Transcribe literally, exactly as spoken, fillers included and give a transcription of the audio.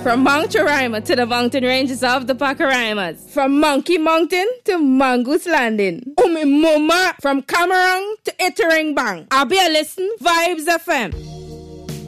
From Mount Roraima to the mountain ranges of the Pacaraimas. From Monkey Mountain to Mongoose Landing. Umi Muma from Cameroon to Iterengbang. I'll be a listen Vibes F M.